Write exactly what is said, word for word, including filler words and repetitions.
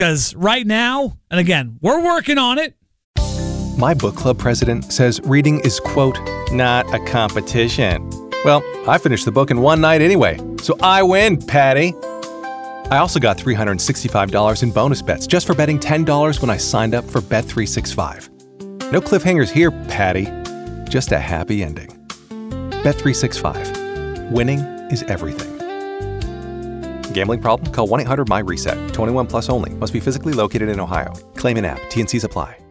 Because right now, and again, we're working on it. My book club president says reading is, quote, not a competition. Well, I finished the book in one night anyway, so I win, Patty. I also got three hundred sixty-five dollars in bonus bets just for betting ten dollars when I signed up for Bet three sixty-five. No cliffhangers here, Patty. Just a happy ending. Bet three sixty-five. Winning is everything. Gambling problem? Call one eight hundred M Y RESET. twenty-one plus only. Must be physically located in Ohio. Claim in app. T and Cs apply.